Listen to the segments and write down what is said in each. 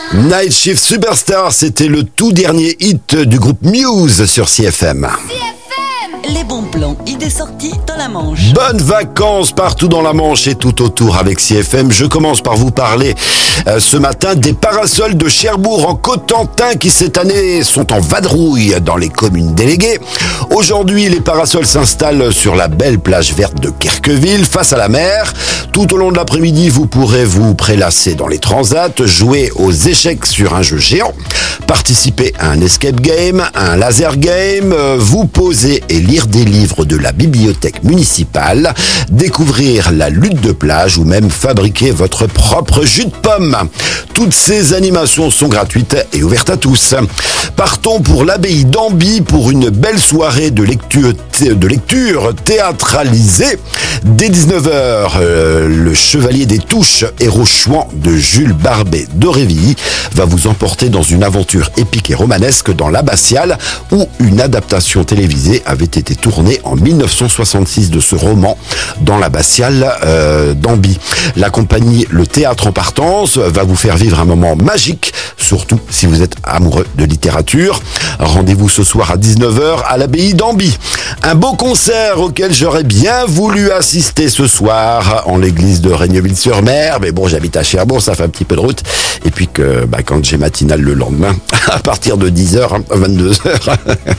Night Shift Superstar, c'était le tout dernier hit du groupe Muse sur CFM. Les bons plans, idées sorties dans la Manche. Bonnes vacances partout dans la Manche et tout autour avec CFM. Je commence par vous parler ce matin des parasols de Cherbourg en Cotentin qui cette année sont en vadrouille dans les communes déléguées. Aujourd'hui, les parasols s'installent sur la belle plage verte de Querqueville face à la mer. Tout au long de l'après-midi, vous pourrez vous prélasser dans les transats, jouer aux échecs sur un jeu géant, participer à un escape game, un laser game, vous poser et lire des livres de la bibliothèque municipale, découvrir la lutte de plage ou même fabriquer votre propre jus de pomme. Toutes ces animations sont gratuites et ouvertes à tous. Partons pour l'abbaye d'Amby pour une belle soirée de lecture théâtralisée. Dès 19h, le Chevalier des Touches, héros chouan de Jules Barbet d'Aurevilly, va vous emporter dans une aventure épique et romanesque dans l'Abbatiale où une adaptation télévisée avait été tournée en 1966 de ce roman dans l'Abbatiale d'Amby. La compagnie Le Théâtre en Partance va vous faire vivre un moment magique, surtout si vous êtes amoureux de littérature. Rendez-vous ce soir à 19h à l'abbaye d'Amby. Un beau concert auquel j'aurais bien voulu assister ce soir en l'église de Régneville-sur-Mer, mais bon, j'habite à Cherbourg, ça fait un petit peu de route, et puis que quand j'ai matinale le lendemain, à partir de 10h, 22h,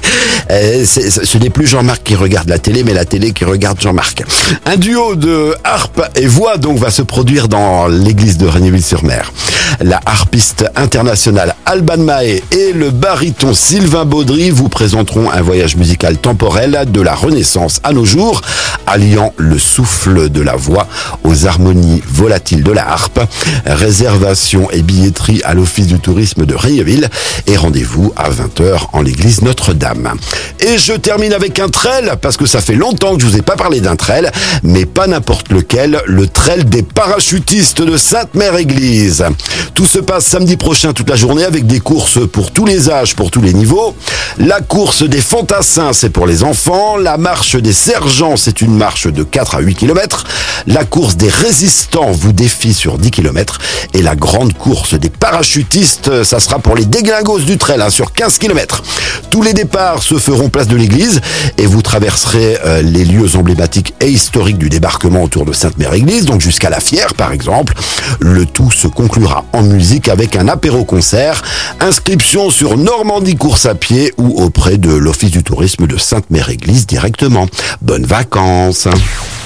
ce n'est plus Jean-Marc qui regarde la télé, mais la télé qui regarde Jean-Marc. Un duo de harpe et voix donc va se produire dans l'église de Régneville-sur-Mer. La harpiste internationale Alban Mahé et le baryton Sylvain Baudry vous présenteront un voyage musical temporel de la Renaissance à nos jours, alliant le souffle de la voix aux harmonies volatiles de la harpe. Réservation et billetterie à l'Office du tourisme de Régneville et rendez-vous à 20h en l'église Notre-Dame. Et je termine avec un trail, parce que ça fait longtemps que je vous ai pas parlé d'un trail, mais pas n'importe lequel, le trail des parachutistes de Sainte-Mère-Église. Tout se passe samedi prochain toute la journée avec des courses pour tous les âges, pour tous les niveaux. La course des fantassins, c'est pour les enfants. La marche des sergents, c'est une marche de 4 à 8 km. La course des résistants vous défie sur 10 km. Et la grande course des parachutistes, ça sera pour les déglingos du trail sur 15 km. Tous les départs se feront place de l'église et vous traverserez les lieux emblématiques et historiques du débarquement autour de Sainte-Mère-Église, donc jusqu'à la Fière par exemple. Le tout se conclura en musique avec un apéro-concert. Inscription sur Normandie Course à Pied ou auprès de l'Office du tourisme de Sainte-Mère-Église directement. Bonnes vacances!